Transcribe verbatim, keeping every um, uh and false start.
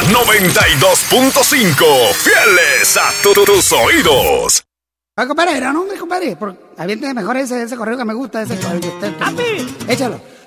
noventa y dos punto cinco. Fieles a tu- tu- tus oídos. Ah, compadre, era nombre, compadre. Por... Aviente mejor ese, ese correo que me gusta, ese correo que usted. ¡A mí! Échalo.